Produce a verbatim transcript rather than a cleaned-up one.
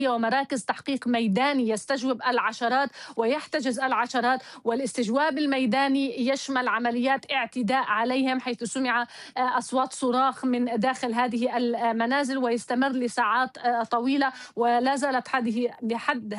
ومراكز تحقيق ميداني يستجوب العشرات ويحتجز العشرات، والاستجواب الميداني يشمل عمليات اعتداء عليهم، حيث سمع آه، أصوات صراخ من داخل هذه المنازل ويستمر لساعات آه، طويلة، ولا زالت هذه بحد